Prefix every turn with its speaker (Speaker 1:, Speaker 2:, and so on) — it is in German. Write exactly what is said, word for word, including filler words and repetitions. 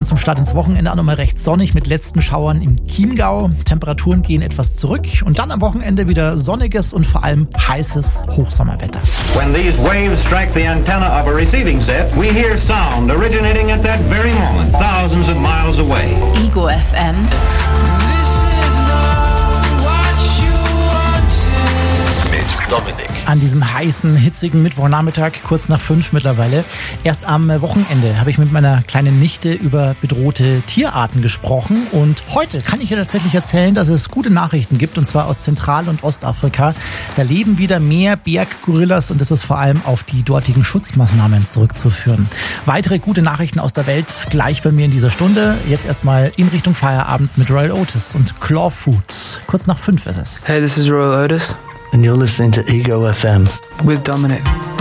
Speaker 1: zum Start ins Wochenende auch nochmal recht sonnig mit letzten Schauern im Chiemgau. Temperaturen gehen etwas zurück und dann am Wochenende wieder sonniges und vor allem heißes Hochsommerwetter.
Speaker 2: When these waves strike the antenna of a receiving set, we hear sound originating at that very moment, thousands of miles away.
Speaker 3: Ego F M.
Speaker 4: Dominik.
Speaker 1: An diesem heißen, hitzigen Mittwochnachmittag, kurz nach fünf mittlerweile. Erst am Wochenende habe ich mit meiner kleinen Nichte über bedrohte Tierarten gesprochen. Und heute kann ich ihr tatsächlich erzählen, dass es gute Nachrichten gibt, und zwar aus Zentral- und Ostafrika. Da leben wieder mehr Berggorillas und das ist vor allem auf die dortigen Schutzmaßnahmen zurückzuführen. Weitere gute Nachrichten aus der Welt gleich bei mir in dieser Stunde. Jetzt erstmal in Richtung Feierabend mit Royal Otis und Clawfoot. Kurz nach fünf ist es.
Speaker 5: Hey, this is Royal Otis.
Speaker 6: And you're listening to Ego F M
Speaker 5: with Dominic.